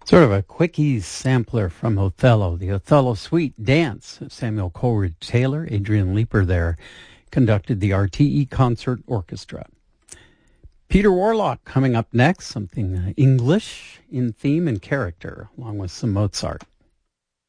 Sort of a quickie sampler from Othello, the Othello Suite Dance. Samuel Coleridge Taylor, Adrian Leeper there conducted the RTE Concert Orchestra. Peter Warlock coming up next, something English in theme and character, along with some Mozart.